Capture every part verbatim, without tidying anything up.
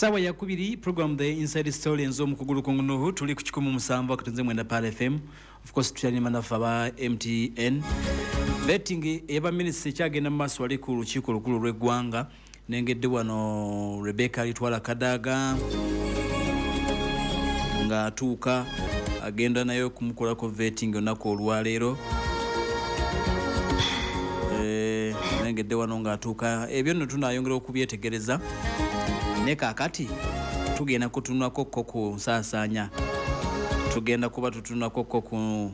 Sawa ya kubiri program the Inside Story enzo mukugulu kungunuhu tuli kuchikumu musambo katunze mwenda pale F M. Of course tutani manafa ba M T N. Vetting eba ministry kyagenda maso wali ku lukiiko lukulu lw'eggwanga nengedde wano Rebecca alitwala Kadaga nga atuuka agenda nayo kumukolako vetting onako olwaleero eh nengedde wano nga atuuka ebyo nno tunayongera okubyetegereza ne kakati tugenda kutunako koko nsaasaanya tugenda kuba tutunako koko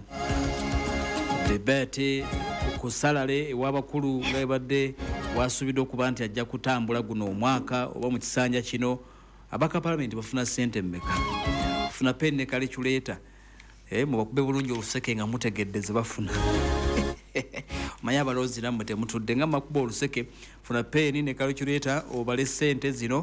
debate ku salale ewabakulu nga ebadde wasubidde okuba nti ajja kutambula guno omwaka oba mu kisanja kino abaka parliament bafuna sente mmeka bafuna penne kale chuleeta eh mu bakube bulungi oluseke nga mutegedde ze bafuna manya balozi namwe temutudde nga makubo oluseke funa penne ne kale chuleeta obale sente zino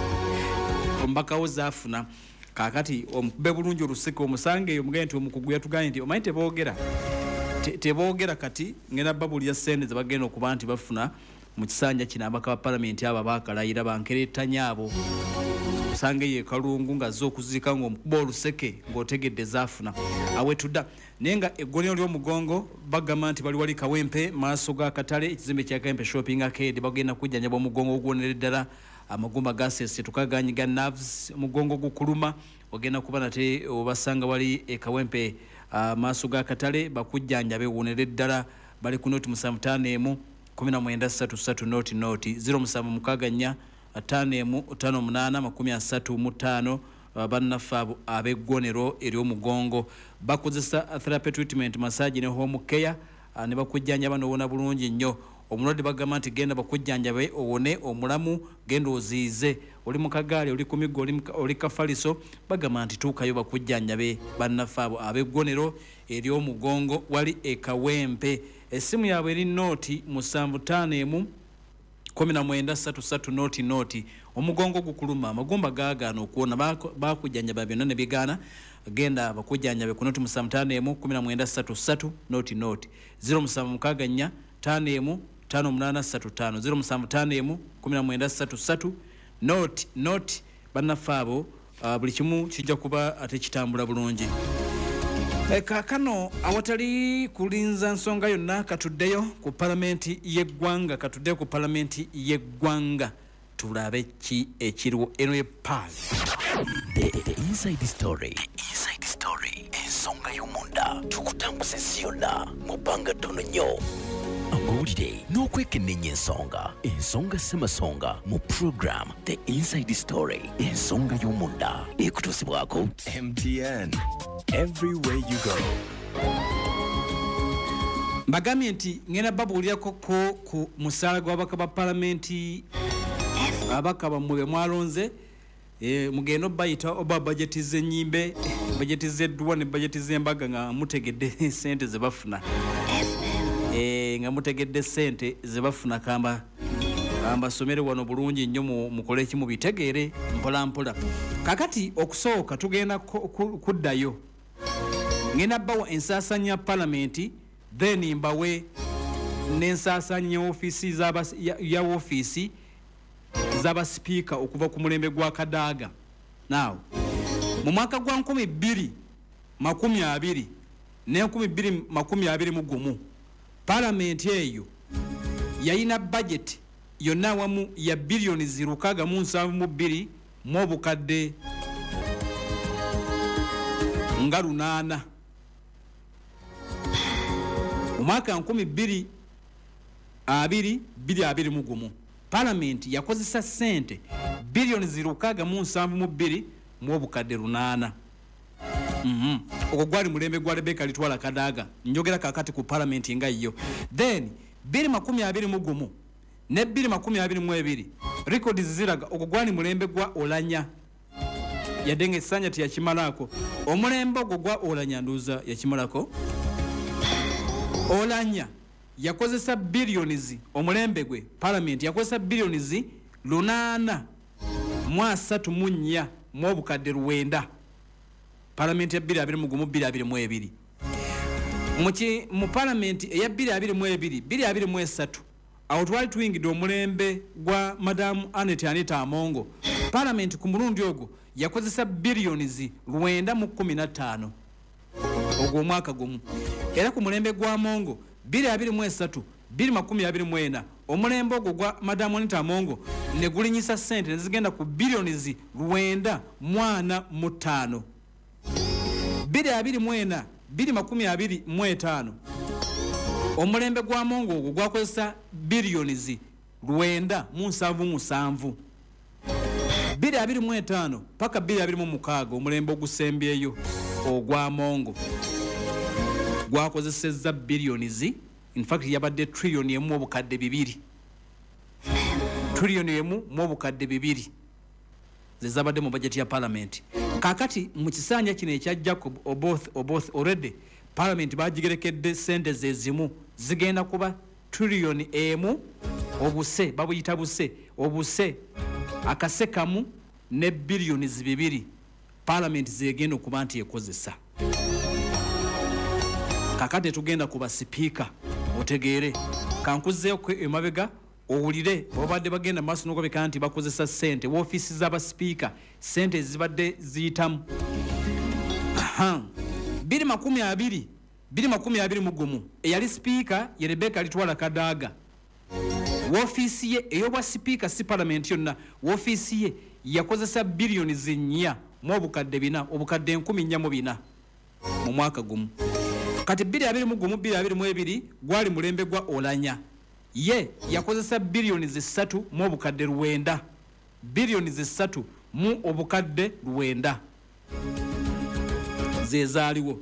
ombaka ozafuna kakati omukube bulungi oluseke omusange eyo mugende omukugya tuganye nti omanyi teboogera teboogera kati ngena babuli ya sente ze bagenda okuba nti bafuna mu kisanja kino abaka parliament aba bakalayira bankereta nyabo usange ye kalungu nga zo kuzika ngo omukuba oluseke ng'otegedde zafuna awetudda nenga eggolero ly'omugongo bagamba nti bali wali Kawempe maaso ga katale ekizimbe kya Kawempe shopping arcade bagenda kujjanyaba omugongo ogwonere ddala amagumba gasese tukaganyiga nerves mugongo gukuluma ogenda kuba nate obasanga wali e Kawempe uh, maaso ga katale bakujjanjabe wonere ddala bali ku noti musamutane emu kumi na mwenda satu satu noti noti zero musamu mukaganya atano emu tano munana makumi asatu mu ttaano uh, bannafabu abeggonero eryo mugongo bakozesa therapy treatment massage ne home care uh, ne bakujjanja bano wona bulungi nnyo omulwadde bagamba nti genda bakujjanjabe owone omulamu genda oziize oli mu kagaali oli ku miggo oli kafaliso bagamba nti tuukayo bakujjanjabe bannafabu abeggonero eryo mugongo wali e Kawempe esimu yaabwe eri noti musanvu ttaano emu kumi na mwenda satu satu noti noti omugongo gukuluma amagumba gaagaana okuwona bakujjanjaba byonna ne bigaana genda bakujjanjabe ku noti musanvu ttaano emu kumi na mwenda satu satu noti noti zero musanvu mukaganya ttaano emu ttaano munana satu ttaano zero musanvu ttaano emu kumi na mwenda satu satu noti noti bannafaabo uh, buli kimu kijja kuba ate kitambula bulungi. Eka kano awatali kulinza nsonga yonna katuddeyo ku parliament y'eggwanga katuddeyo ku parliament y'eggwanga tulabe ki ekiriwo eno ye pal the, the inside story the inside story ensonga y'omunda tukutambuza siyonna mu bbanga ttono nnyo amawulire n'okwekenneenya ensonga ensonga ssemasonga mu program the inside story ensonga y'omunda ekutuusibwako M T N everywhere you go. Mbagambye nti ngenda babuulirako ko ku musaala gw'abaka ba palamenti abaka bamwe mwalonze e, mugendo bayita oba budget z'ennyimbe budget z'eddwa ne budget z'embaga nga mutegedde sente ze bafuna e, nga mutegedde sente ze bafuna kamba kamba somere wano bulungi nnyo mukole ki mubitegeere mpola mpola kakati okusooka tugenda kuddayo ngenda bawa ensasanya parliament then mbawe n'ensasanya office zaba ya, ya office zaba speaker okuva ku mulembe gwa Kadaga now mu mwaka gwa nkumi bbiri makumi abiri ne nkumi bbiri makumi abiri mu gumu parliament eyo yayina budget yonna wamu ya bilioni zirukaga mu nsanvu mu bbiri mu obukadde nga lunaana umwaka nkumi bbiri abiri bbiri abiri mu gumu parliament yakozesa sente bilioni zirukaga mu nsanvu mu bbiri mu obukadde lunaana mhm okwo gwali mulembe gwa Rebecca litwala Kadaga njogera kakati ku parliament nga yo then bbiri makumi abiri mu gumu ne bbiri makumi abiri mu ebiri records ziraga okwo gwali mulembe gwa Olanya yadenge sanya ti yakimalako omulembe ogwo gwa Olanya nduza yakimalako Olanya yakozesa billions omulembe gwe parliament yakozesa billions lunaana mu asatu mu nnya mu obukadde luwenda parliament ya bbiri abiri mu gumu bbiri abiri mu ebiri muki mu parliament eya bbiri abiri mu ebiri bbiri abiri mu esatu awo twali tuyingidde omulembe gwa Madam Annette Anita Amongo Parliament ku mulundi ogwo yakozesa billions lwenda mu kumi na ttaano ogwo omwaka gumu. Era ku mulembe gwa Mongo bbiri abiri mu esatu bbiri makumi abiri mu ena omulembe ogwo gwa Madam Anita Mongo ne gulinyisa ssente ne zigenda ku billions lwenda mu ana mu ttaano. bbiri abiri mu ena bbiri makumi abiri mu etaano omulembe gwa Mongo ogwo gwakozesa billions lwenda mu nsanvu mu nsanvu. bbiri abiri mu etaano paka bbiri abiri mu mukaaga omulembe ogusembyeyo ogwa Mongo gwakozesezza billions, in fact yabadde trillion emu obukadde bibiri trillion emu mu obukadde bibiri zezabadde mu budget ya Parliament. Kakati mu kisanja kino ekya Jacob Oboth Oboth already Parliament bajigerekedde sente zezimu zigenda kuba trillion emu obuse babuyita buse obuse akasekamu ne billions bibiri Parliament zegenda okuba nti ekozesa. Kakati tugenda kuba speaker otegeere kankuzeyo ku emabega owulire obadde bagenda maaso n'okuba kanti bakozesa sente woofiisi z'aba speaker sente zibadde ziyitamu. bbiri makumi abiri bbiri makumi abiri mu gumu eyali speaker ye Rebecca Litwala Kadaga woofiisi ye ey'obwa speaker si Parliament yonna woofiisi ye yakozesa billions nnya mu obukadde bina obukadde enkumi nnya mu bina mu mwaka gumu. Kati bbiri abiri mu gumu bbiri abiri mu ebiri gwali mulembe gwa Olanya ye yakozesa billions ssatu mu obukadde lwenda billions ssatu mu obukadde lwenda zezaaliwo.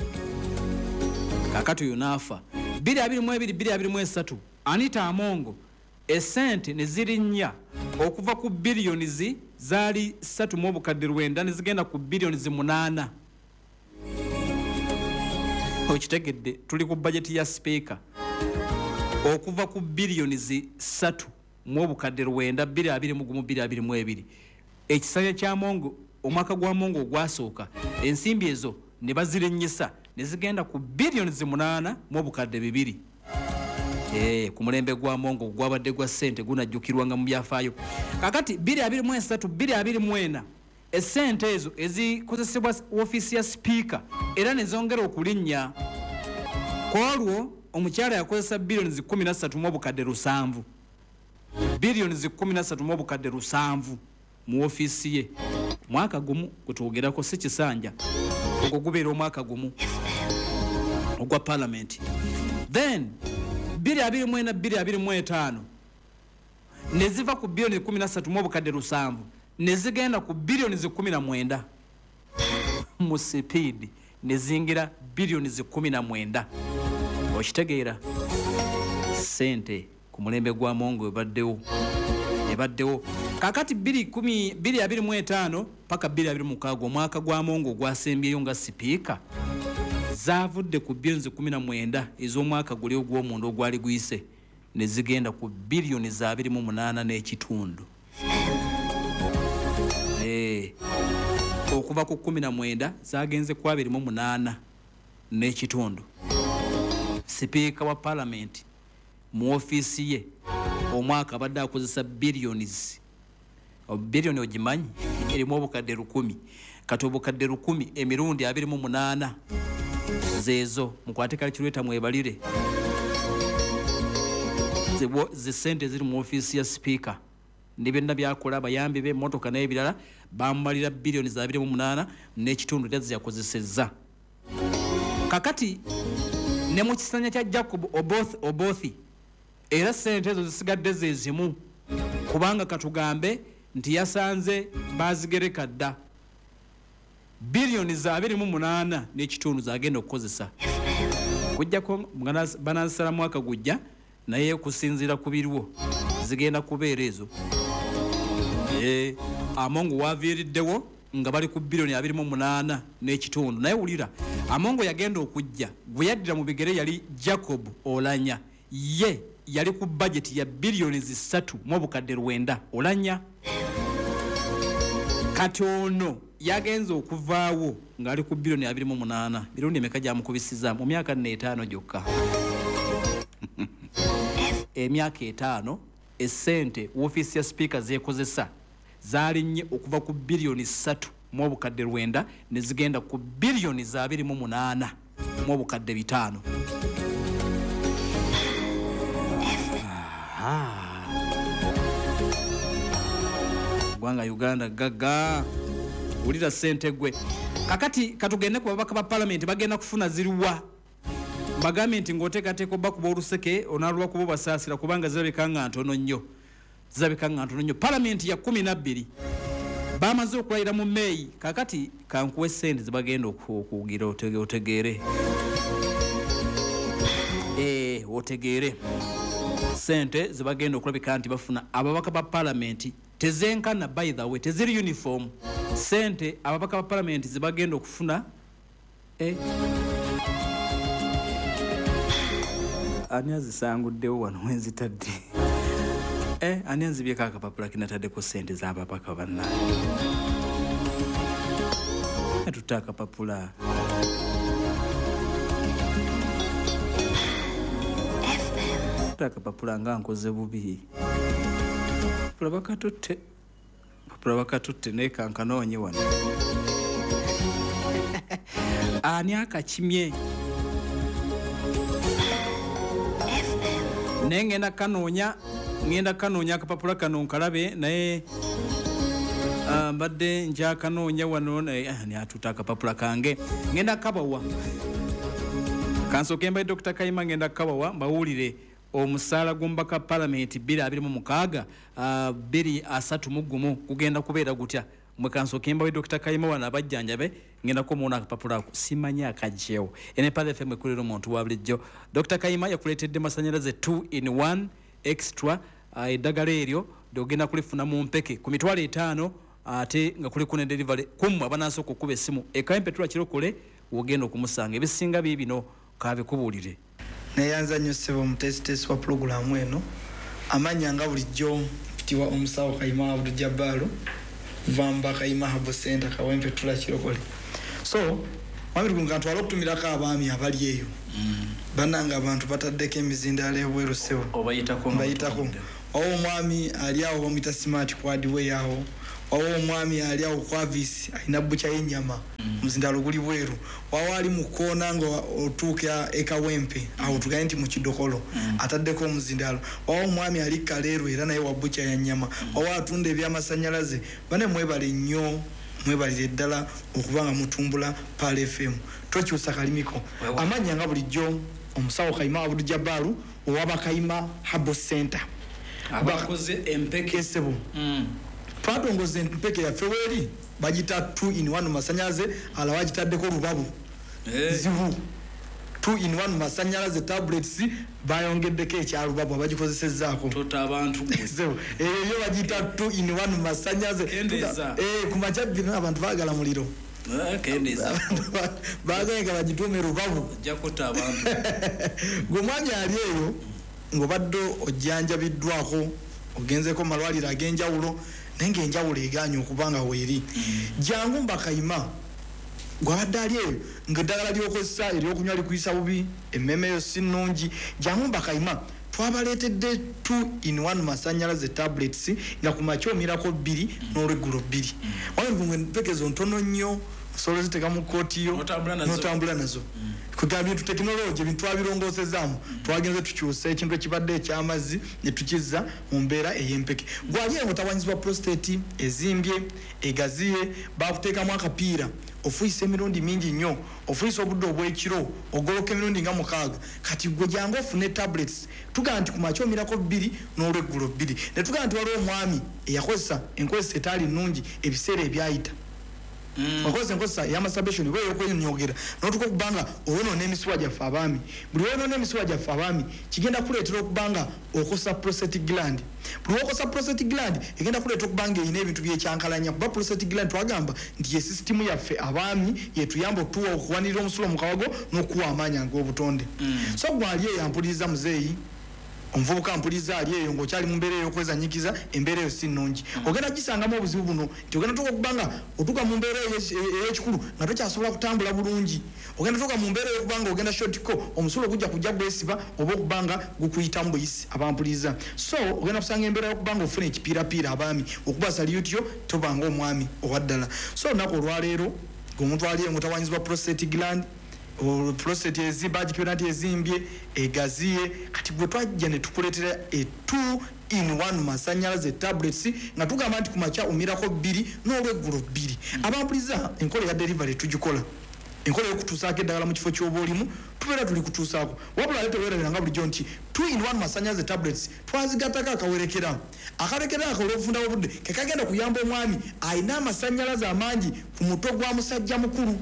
Kakati oyo naafa. bbiri abiri mu ebiri bbiri abiri mu esatu Anita Amongo esente ne ziri nnya okuva ku billions zaali ssatu mu obukadde lwenda ne zigenda ku billions munaana. Okitegedde tuli ku budget ya speaker okuva ku billions ssatu mu obukadde lwenda bbiri abiri mu gumu bbiri abiri mu ebiri. Ekisanya kya Mongo omwaka gwa Mongo ogwasooka ensimbi ezo ne bazirinnyisa ne zigenda ku billions munaana mu obukadde bibiri. Eh ku mulembe gwa Mongo gwabadde gwa ssente gunajjukirwanga mu byafaayo. Kakati bbiri abiri mu esatu bbiri abiri mu ena esente ezo ezikozesebwa ofiisi ya speaker era ne zongera okulinnya. Kwolwo omukyala yakozesa billions kumi na ssatu mu obukadde lusanvu billions kumi na ssatu mu obukadde lusanvu mu ofiisi ye mwaka gumu kutwogerako si kisanja ogwo gubeera omwaka gumu ogwa Parliament. Then bbiri abiri mu ena bbiri abiri mu etaano ne ziva ku billions kumi na ssatu mu obukadde lusanvu ne zigenda ku billions kumi na mwenda mu speed ne zingira billions kumi na mwenda. Okitegeera sente ku mulembe gwa Mongo ebaddewo ebaddewo. Kakati bbiri abiri mu etaano paka bbiri abiri mu mukaaga omwaka gwa Mongo gwasembyeyo nga speaker zaavudde ku billions kumi na mwenda ez'omwaka guli ogw'omunda ogwali guyise ne zigenda ku billions abiri mu munaana n'ekitundu. Eh okuva ku kumi na mwenda zagenze ku abiri mu munaana n'ekitundu. Speaker wa Parliament mu ofiisi ye omwaka abadde akozesa billions billion ogimanyi erimu obukadde lukumi kati obukadde lukumi emirundi abiri mu munaana zezo mukwate kale kirweta mwebalire zisente ziri mu ofiisi ya speaker ne byonna byakola abayambi be emmotoka n'ebirala bamumalira billions abiri mu munaana n'ekitundu tezi yakozesezza. Kakati ne mu kisanya kya Jacob Oboth Obothi era sente ezo zisigadde zezimu kubanga katugambe nti yasanze bazigereka dda billions abiri mu munaana n'ekitundu zagenda okukozesa kujjako banasala mwaka gujja naye kusinzira ku biriwo zigenda kubeera ezo. Eh Amongo waviiriddewo nga bali ku billions abiri mu munaana n'ekitundu naye wulira Amongo yagenda okujja gwe yaddira mu bigere yali Jacob Olanya ye yali ku budget ya billions ssatu mu obukadde lwenda. Olanya kati ono yagenze okuvaawo ng'ali ku billions abiri mu munaana mirundi emeka gyamukubisiza mu myaka n'etaano gyokka. Emyaka etaano essente ofiisi ya speaker zeekozesa zaalinnye okuva ku biliyoni ssatu mu obukadde lwenda ne zigenda ku biliyoni za abiri mu munaana mu obukadde bitaano. Gwanga Uganda gaga ulira sente gwe. Kakati katugende ku babaka ba parliament bagenda kufuna ziruwa. Bagambe nti ng'oteekateeka obba kuba oluseke onaalwa kuba basaasira kubanga zirabika nga ntono nnyo. Zirabika nga ntono nnyo. Parliament ya kumi na bbiri bamaze okulayira mu May. Kakati kankuwe sente zibagenda okugira otegeere. Eh, otegeere. Sente zibagenda okulabika nti bafuna ababaka ba parliament tezenkana, by the way, teziri uniform. Sente ababaka ba parliament zibagenda okufuna eh ani azisanguddewo wano wenzitadde eh ani anzibyeko akapapula kinataddeko sente z'ababaka bannaye. Tuta akapapula tuta akapapula nga nkoze bubi papula bakatutte papula bakatutte naye kankanoonye wano ani akakimye naye ngenda kanoonya ngenda kanoonya akapapula kano nkalabe naye mbadde njakanoonya wano naye ani atuta akapapula kange ngenda kabawa kansooke mbaye Doctor Kayima ngenda kabawa mbawulire omusaala gw'omubaka parliament bbiri abiri mu mukaaga bbiri asatu mu gumu kugenda kubeera gutya. Mwe kansooke mbawe Doctor Kayima wano abajjanjabe ngenda kumuona akapapula ako simanyi akajjewo. Ene pale F M ekulira omuntu wa bulijjo. Doctor Kayima yakuleetedde masanyalaze two in one extra eddagala eryo lyogenda kulifuna mu mpeke ku mitwalo etaano ate nga kuliko ne delivery kummwe abanasooka okukuba essimu ekayempetula kirokole wogenda okumusanga ebisinga biibino kabikubuulire. Neyanza nnyo ssebo omutesitesi wa pulogulaamu eno amanya nga bulijjo mpitibwa omusawo Kayima Abdul Jabbar Vamba Kayima Habo Center kawempe tula kirokole. So wabiri nga ntwala okutumirako abaami abali eyo bananga abantu bataddeko emizindaalo ebweru ssebo obayitako bayitako owo omwami ali awo bamuyita smart quad we awo owo omwami ali awo kwavisi alina bbucha y'ennyama omuzindaalo guli bweru wawo ali mu koona nga otuuka ekawempe awo tugaye nti mu kidokolo ataddeko omuzindaalo wawo omwami ali kaleero era naye wa bbucha ya nnyama wawo atunda ebyamasanyalaze bane mwebale nnyo mwebalire ddala okuba nga mutumbula Pal F M tokyusa kalimiko amanya nga bulijjo omusawo Kayima Abdul Jabbar owaba Kayima Habo Center abakoze empeke sebo twatongoze empeke yaffe weeri bagita two in one masanyalaze ala wagitaddeko lubabu zibu two in one masanyalaze tablets bayongeddeko ekyalubabu abagikozesezzaako tota abantu eyo bagita two in one masanyalaze eh kumacha bino abantu baagala muliro kendeza baagala nga bagituume lubabu jakota abantu gw'omwami ali eyo ng'obadde ojjanjabiddwako ogenzeko malwaliro ag'enjawulo naye ng'enjawulo eganye okubanga weeri jangu mba Kayima gwabadde ali eyo ng'eddagala ly'okozesa ery'okunywa likuyisa bubi emmeme yo si nnungi jangu mba Kayima twabaleetedde two in one masanyalaze tablets nga ku makya omirako bbiri n'olweggulo bbiri wabiri empekezo ntono nnyo osobola ziteeka mu kkooti yo n'otambula nazo kugambye bintu tekinologi bintu twabirongoosezaamu twagenze tukyusa ekintu ekibadde eky'amazzi ne tukizza mu mbeera ey'empeke gwali eyo ng'otawanyizibwa prostate ezimbye egaziye bakuteekamu akapiira ofuyisa emirundi mingi nnyo ofuyisa obudde obw'ekiro ogoloka emirundi nga mukaaga kati gwe jangu ofune tablets tugamba nti ku makya omirako bbiri n'olweggulo bbiri ne tugamba nti waliwo omwami eyakozesa enkozesa etaali nnungi ebiseera ebyayita okoze nkosa ya masturbation bwe yokwenyogera notuko kubanga ono n'emisuwa gyaffe abaami buli ono n'emisuwa gyaffe abaami kigenda kuleetera okubanga okosa prostate gland buli okosa prostate gland egenda kuleetera okubanga erina ebintu byekyankalanya kuba prostate gland twagamba nti ye sisitimu yaffe abaami yetuyamba okutuwa okuwanirira omusulo mu kawago n'okuwa amaanyi ag'obutonde so gwali eyo ampuliriza muzeeyi omuvubuka mpuliriza ali eyo ng'okyali mu mbeera ey'okwezanyikiza embeera eyo si nnungi ogenda gisangamu obuzibu buno nti ogenda tuka okubanga otuuka mu mbeera ey'ekikulu nga tokyasobola kutambula bulungi ogenda tuuka mu mbeera ey'okubanga ogenda shotiko omusulo gujja kujja gwesiba oba okubanga gukuyitamu buyisi abampuliriza so ogenda kusanga embeera y'okubanga ofuna ekipiirapiira abaami okuba salutyo tobanga omwami owaddala so olunaku olwaleero ng'omuntu ali eyo ng'otawanyizibwa prostate gland prostate ezimba agikibera nti ezimbye egaziye kati gwe twajja ne tukuleetera e two in one masanyalaze tablets nga tugamba nti kumakya omirako bbiri n'olweggulo bbiri abampuliza enkola ya delivery tugikola enkola y'okutuusaako eddagala mu kifo ky'oba olimu tubeera tuli kutuusaako wabula ate teweerabiranga bulijjo nti two in one masanyalaze tablets twazigattako akawerekera akawerekera ako olw'obufunda bw'obudde ke kagenda kuyamba omwami alina amasanyalaze amangi ku mutwe gwa musajja mukulu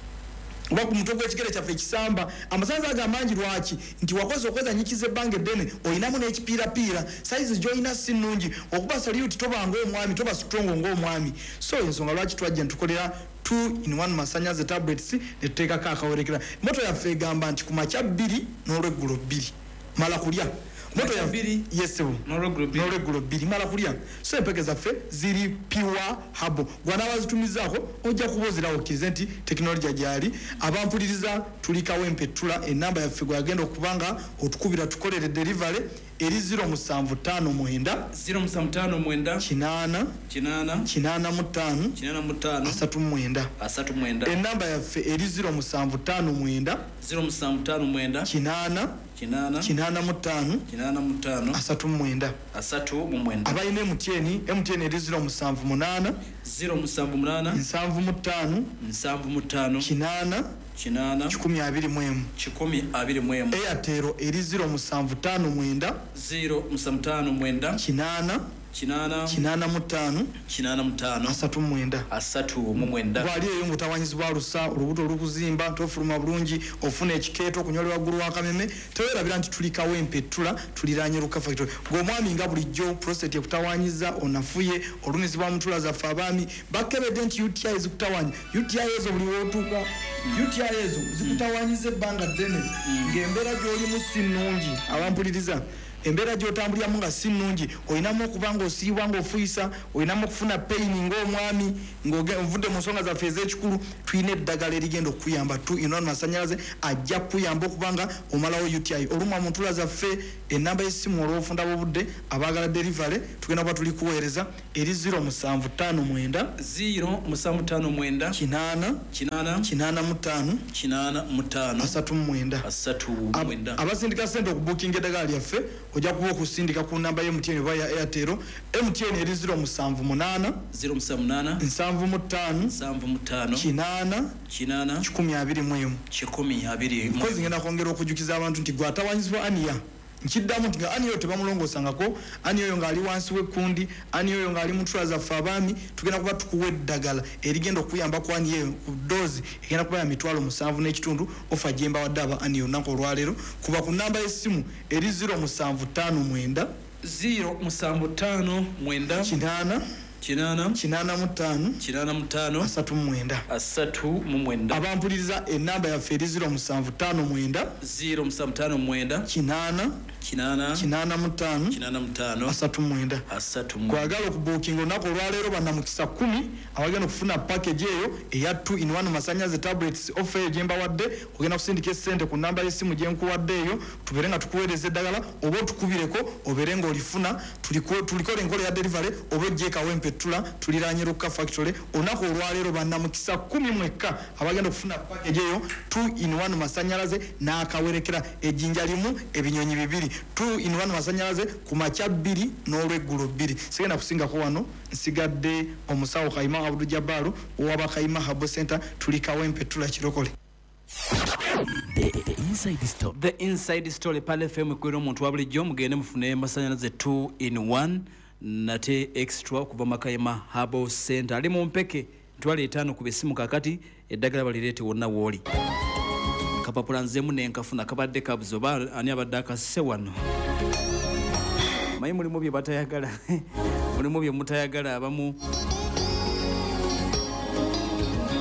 oba ku mutwe gw'ekigere kyaffe ekisamba amasanyalaze ago amangi lwaki nti wakoze okwezanyikiza ebbanga eddene olinamu n'ekipiirapiira sayizi gy'olina si nnungi okuba saliyuti toba ng'omwami toba sitongo ng'omwami so ensonga lwaki twajja ntukolera two in one masanyalaze tablets ne tuteekako akawerekera moto yaffe egamba nti ku makya bbiri n'olweggulo bbiri mala kulya moto ya bbiri yesebu n'olweggulo bbiri mala kulya so empeke zaffe ziri pure habo gwanabazitumizaako ojja kuba ozirawo okkirize nti tekinologiya gyali abampuliriza tulikawo empettula enamba yaffe gwagenda okubanga otukubira tukolere delivery eri zero musanvu ttaano mwenda zero musanvu ttaano mwenda kinaana kinaana kinaana mu ttaano kinaana mu ttaano asatu mu mwenda asatu mwenda enamba yaffe eri zero musanvu ttaano mwenda zero musanvu ttaano mwenda kinaana kinaana kinaana mu ttaano kinaana mu ttaano asatu mu mwenda asatu mu mwenda abalina emutiyeni emutiyeni eri zero musanvu munaana zero musanvu munaana nsanvu mu ttaano nsanvu mu ttaano kinaana kinaana kikumi abiri mu emu kikumi abiri mu emu eyatero eri zero musanvu ttaano mwenda zero musanvu ttaano mwenda kinaana kinaana kinaana mu ttaano kinaana mu ttaano asatu mu mwenda asatu mu mwenda gwali eyo ng'otawanyizibwa lusa olubuto olukuzimba tofuluma bulungi ofuna ekikeeto okunyolera waggulu w'akameme teweerabira nti tulikawo empettula tuliraanye luka factory ng'omwami nga bulijjo prostate ekutawanyiza onafuye olumizibwa mu ntula zaffe abaami bakebedde nti U T I zikutawanya U T I ezo buli wootuuka U T I ezo zikutawanyiza ebbanga ddene ng'embeera gy'olimu si nnungi abampuliriza embeera gy'otambuliramu nga si nnungi olinamu okuba ng'osiibwa ng'ofuyisa olinamu okufuna peyini ng'omwami ng'ovudde mu nsonga zaffe ez'ekikulu tulina eddagala erigenda okuyamba tu ino masanyalaze ajja kuyamba okuba nga omalawo U T I olumwa mu ntula zaffe ennamba y'essimu olw'obufunda bw'obudde abaagala delivery tugenda kuba tuli kuweereza eri zero musanvu ttaano mwenda zero musanvu ttaano mwenda kinaana kinaana kinaana mu ttaano kinaana mu ttaano asatu mu mwenda asatu mu mwenda abasindika ssente okubuukinga eddagala lyaffe ojja kuba okusindika ku namba y'M T N oba ya Airtel M T N eri zero musanvu munaana zero musanvu munaana nsanvu mu ttaano nsanvu mu ttaano kinaana kinaana kikumi abiri mu emu kikumi abiri mu mpozi ngenda kwongera okujjukiza abantu nti gwatawanyizibwa aniya nkiddamu nti nga ani oyo tebamulongoosangako ani oyo ng'ali wansi w'ekkundi ani oyo ng'ali mu ntula zaffe abaami tugenda kuba tukuwa eddagala erigenda okuyamba ku ani eyo ku doozi egenda kuba ya mitwalo musanvu n'ekitundu ofa gyemba wadde aba ani eyo olunaku olwaleero kuba ku nnamba y'essimu eri zero musanvu ttaano mwenda zero musanvu ttaano mwenda kinaana kinaana kinaana mu ttaano kinaana mu ttaano asatu mu mwenda asatu mu mwenda abampuliriza ennamba yaffe eri zero musanvu ttaano mwenda zero musanvu ttaano mwenda kinaana kinaana kinaana mu ttaano kinaana mu ttaano asatu mu mwenda asatu mu kwagala okubuukinga olunaku olwaleero bannamukisa kumi abagenda okufuna package eyo eya two in one masanyalaze tablets offer eyo gye mbawadde ogenda kusindika essente ku nnamba y'essimu gye nkuwadde eyo tubeere nga tukuweereza eddagala oba otukubireko obeere ng'olifuna tulikole enkola ya delivery oba ojjeekawo empettula tuliraanye Luka factory olunaku olwaleero bannamukisa kumi mwekka abagenda okufuna package eyo two in one masanyalaze n'akawerekera ejjinja limu ebinyonyi bibiri two in one masanyalaze ku makya bbiri n'olweggulo bbiri sigenda kusingako wano nsigadde omusawo Kayima Abdul Jabbaru owaba Kayima Habo Center tulikawo empettula kirokole. The, the inside story. The inside story pale F M kwero omuntu wabulijjo mugende mufune masanyalaze two in one nate extra kuva Makayima Habo Center ali mu mpeke twali etaano ku bisimu kakati eddagala balirete wonna wooli kapapula nzemu nenkafuna kabadde kabuzo ba ani abadde akase wano mayi mulimu bye batayagala mulimu bye mutayagala abamu